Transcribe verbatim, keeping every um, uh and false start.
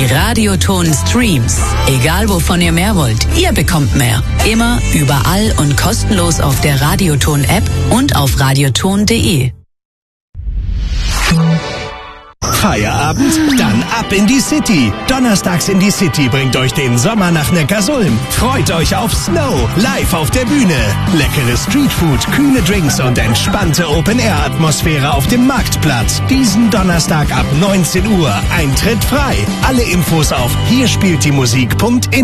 Die Radioton Streams. Egal wovon ihr mehr wollt, ihr bekommt mehr. Immer, überall und kostenlos auf der Radioton App und auf radioton punkt de. Feierabend? Dann ab in die City. Donnerstags in die City bringt euch den Sommer nach Neckarsulm. Freut euch auf Snow, live auf der Bühne. Leckere Streetfood, kühle Drinks und entspannte Open-Air-Atmosphäre auf dem Marktplatz. Diesen Donnerstag ab neunzehn Uhr. Eintritt frei. Alle Infos auf hier spielt die Musik punkt info.